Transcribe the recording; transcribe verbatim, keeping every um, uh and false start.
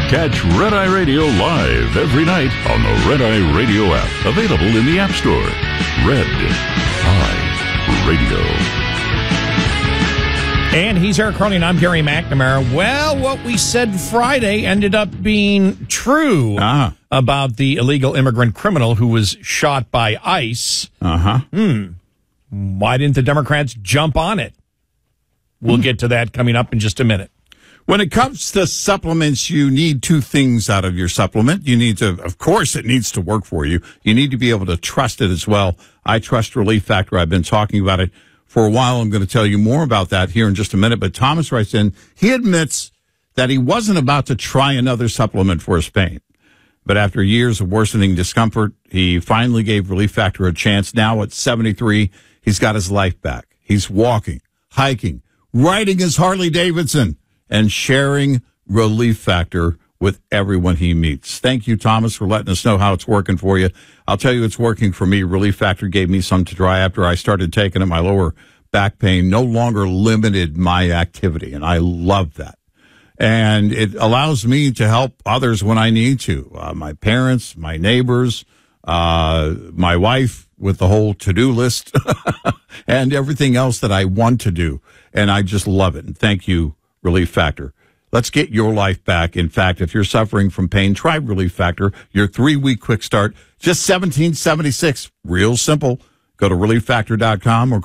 Catch Red Eye Radio live every night on the Red Eye Radio app. Available in the App Store. Red Eye Radio. And he's Eric Cronin. I'm Gary McNamara. Well, what we said Friday ended up being true uh-huh. about the illegal immigrant criminal who was shot by ICE. Uh-huh. Hmm. Why didn't the Democrats jump on it? We'll hmm. get to that coming up in just a minute. When it comes to supplements, you need two things out of your supplement. You need to, of course, it needs to work for you. You need to be able to trust it as well. I trust Relief Factor. I've been talking about it for a while. I'm going to tell you more about that here in just a minute. But Thomas writes in, he admits that he wasn't about to try another supplement for his pain. But after years of worsening discomfort, he finally gave Relief Factor a chance. Now at seventy-three, he's got his life back. He's walking, hiking, riding his Harley Davidson, and sharing Relief Factor with everyone he meets. Thank you, Thomas, for letting us know how it's working for you. I'll tell you it's working for me. Relief Factor gave me some to try after I started taking it. My lower back pain no longer limited my activity, and I love that. And it allows me to help others when I need to. Uh, my parents, my neighbors, uh, my wife with the whole to-do list, and everything else that I want to do. And I just love it. And thank you, Relief Factor. Let's get your life back. In fact, if you're suffering from pain, try Relief Factor. Your three-week quick start, just seventeen seventy-six. Real simple. Go to relief factor dot com or